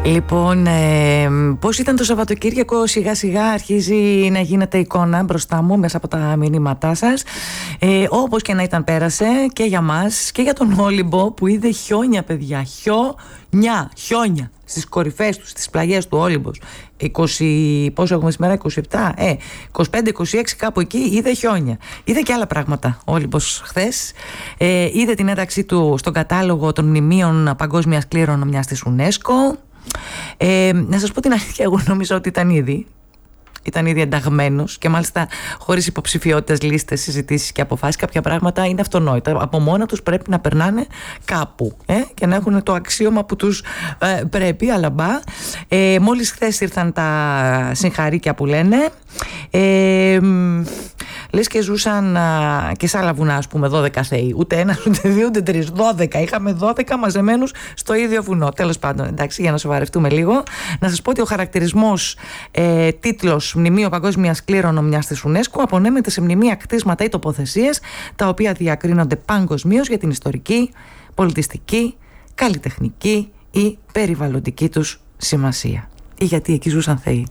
Λοιπόν, πώς ήταν το Σαββατοκύριακο? Σιγά σιγά αρχίζει να γίνεται εικόνα μπροστά μου μέσα από τα μηνύματά σας. Όπως και να ήταν, πέρασε και για μας και για τον Όλυμπο που είδε χιόνια, παιδιά. Χιόνια στις κορυφές του, στις πλαγιές του Όλυμπος. 20, πόσο έχουμε σήμερα, 27, 25-26 κάπου εκεί είδε χιόνια. Είδε και άλλα πράγματα ο Όλυμπος χθες. Είδε την ένταξή του στον κατάλογο των μνημείων παγκόσμιας κληρονομιάς της UNESCO. Να σας πω την αλήθεια, εγώ νομίζω ότι ήταν ήδη ενταγμένος και μάλιστα χωρίς υποψηφιότητες, λίστες, συζητήσεις και αποφάσεις. Κάποια πράγματα είναι αυτονόητα. Από μόνα τους πρέπει να περνάνε κάπου και να έχουν το αξίωμα που τους πρέπει, αλλά μπα. Μόλις χθες ήρθαν τα συγχαρήκια που λένε. Λες και ζούσαν και σε άλλα βουνά, ας πούμε, 12 θεοί. Ούτε ένας, ούτε δύο, ούτε τρεις. 12. Είχαμε 12 μαζεμένους στο ίδιο βουνό. Τέλος πάντων, εντάξει, για να σοβαρευτούμε λίγο. Να σας πω ότι ο χαρακτηρισμός τίτλος Μνημείο Παγκόσμιας Κληρονομιάς της UNESCO απονέμεται σε μνημεία, κτίσματα ή τοποθεσίες τα οποία διακρίνονται παγκοσμίως για την ιστορική, πολιτιστική, καλλιτεχνική ή περιβαλλοντική τους σημασία. Ή γιατί εκεί ζούσαν θεοί.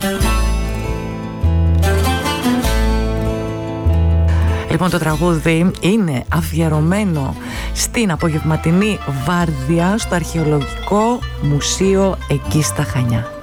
Λοιπόν, το τραγούδι είναι αφιερωμένο στην απογευματινή βάρδια στο Αρχαιολογικό Μουσείο εκεί στα Χανιά.